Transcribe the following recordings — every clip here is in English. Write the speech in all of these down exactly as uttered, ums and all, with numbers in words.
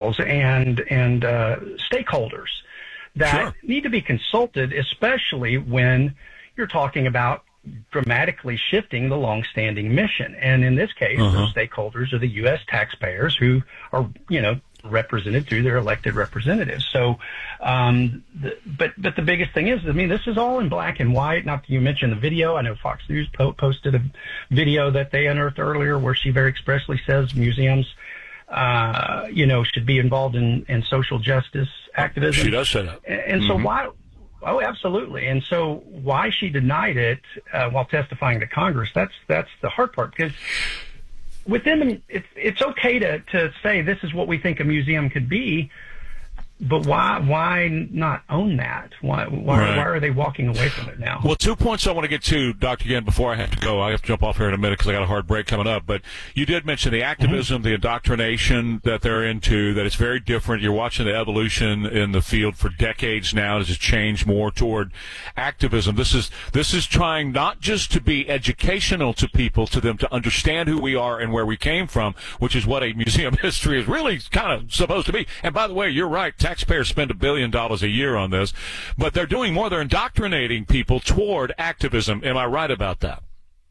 officials and and uh, stakeholders that Sure. need to be consulted, especially when you're talking about dramatically shifting the longstanding mission. And in this case, Uh-huh. those stakeholders are the U S taxpayers who are, you know, represented through their elected representatives. So, um, the, but but the biggest thing is, I mean, this is all in black and white. Not that you mentioned the video. I know Fox News po- posted a video that they unearthed earlier where she very expressly says museums, uh, you know, should be involved in, in social justice activism. She does say that. And, and Mhm. so why? Oh, absolutely. And so why she denied it uh, while testifying to Congress, that's that's the hard part, because within the, it's, it's okay to, to say this is what we think a museum could be, but why why not own that? Why why, Right. why are they walking away from it now? Well, two points I want to get to, Doctor Gann, before I have to go. I have to jump off here in a minute because I got a hard break coming up. But you did mention the activism, mm-hmm. the indoctrination that they're into, that it's very different. You're watching the evolution in the field for decades now. It has changed more toward activism. This is this is trying not just to be educational to people, to them to understand who we are and where we came from, which is what a museum history is really kind of supposed to be. And by the way, you're right. Taxpayers spend a billion dollars a year on this, but they're doing more. They're indoctrinating people toward activism. Am I right about that?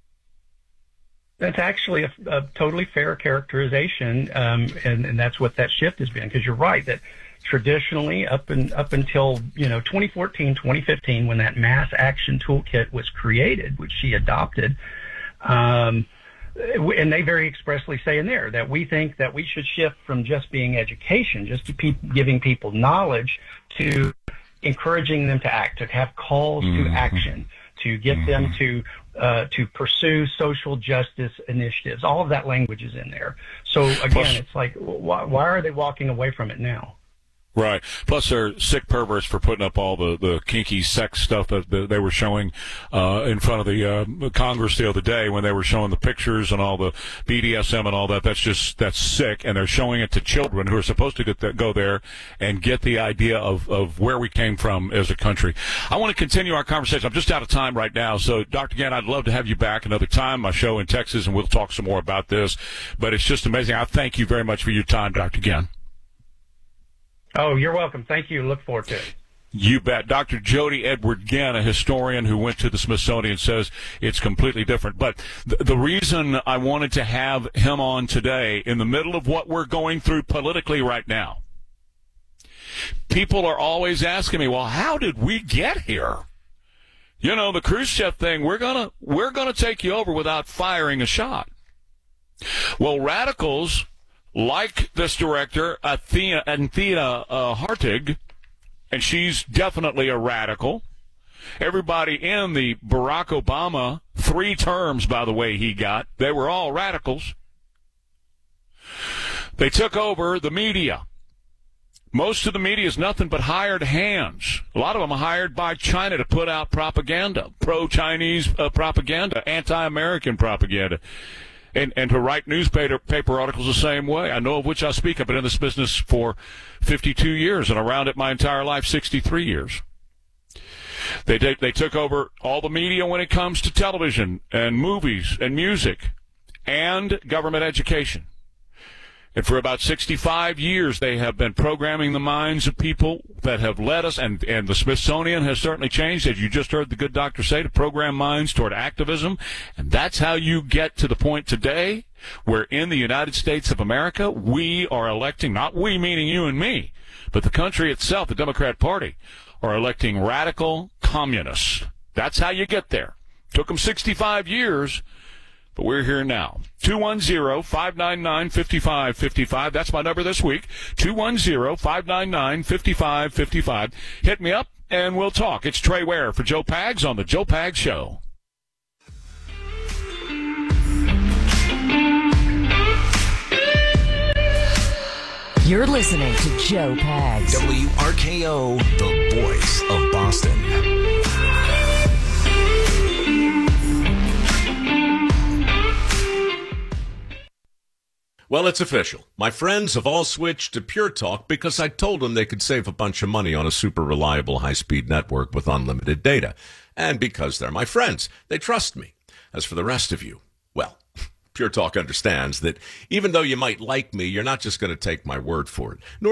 That's actually a, a totally fair characterization, um, and, and that's what that shift has been. Because you're right that traditionally, up and up until you know twenty fourteen, twenty fifteen, when that mass action toolkit was created, which she adopted. Um, And they very expressly say in there that we think that we should shift from just being education, just to pe- giving people knowledge, to encouraging them to act, to have calls mm-hmm. to action, to get mm-hmm. them to uh, to pursue social justice initiatives. All of that language is in there. So again, Plus, it's like, why, why are they walking away from it now? Right. Plus, they're sick perverts for putting up all the, the kinky sex stuff that, that they were showing uh, in front of the uh, Congress the other day when they were showing the pictures and all the B D S M and all that. That's just that's sick, and they're showing it to children who are supposed to get that, go there and get the idea of, of where we came from as a country. I want to continue our conversation. I'm just out of time right now, so Doctor Gann, I'd love to have you back another time. My show in Texas, and we'll talk some more about this. But it's just amazing. I thank you very much for your time, Doctor Gann. Oh, you're welcome. Thank you. Look forward to it. You bet. Doctor Jody Edward Gann, a historian who went to the Smithsonian, says it's completely different. But th- the reason I wanted to have him on today, in the middle of what we're going through politically right now, people are always asking me, well, how did we get here? You know, the Khrushchev thing, we're gonna we're gonna take you over without firing a shot. Well, radicals like this director, Athena, Athena uh, Hartig, and she's definitely a radical. Everybody in the Barack Obama, three terms, by the way, he got, they were all radicals. They took over the media. Most of the media is nothing but hired hands. A lot of them are hired by China to put out propaganda, pro-Chinese uh, propaganda, anti-American propaganda. And, and to write newspaper paper articles the same way. I know of which I speak. I've been in this business for fifty-two years and around it my entire life, sixty-three years. They, they, they took over all the media when it comes to television and movies and music and government education. And for about sixty-five years, they have been programming the minds of people that have led us, and, and the Smithsonian has certainly changed, as you just heard the good doctor say, to program minds toward activism. And that's how you get to the point today where in the United States of America, we are electing, not we meaning you and me, but the country itself, the Democrat Party, are electing radical communists. That's how you get there. Took them sixty-five years. But we're here now. two one zero, five nine nine, five five five five. That's my number this week. two one zero, five nine nine, five five five five. Hit me up, and we'll talk. It's Trey Ware for Joe Pags on The Joe Pags Show. You're listening to Joe Pags. W R K O, the voice of Boston. Well, it's official. My friends have all switched to Pure Talk because I told them they could save a bunch of money on a super reliable high-speed network with unlimited data. And because they're my friends, they trust me. As for the rest of you, well, Pure Talk understands that even though you might like me, you're not just going to take my word for it. Nor